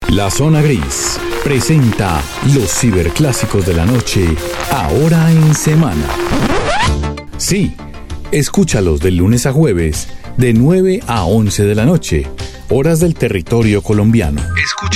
La Zona Gris presenta los ciberclásicos de la noche, ahora en semana. Sí, escúchalos de lunes a jueves, de 9 a 11 de la noche, horas del territorio colombiano.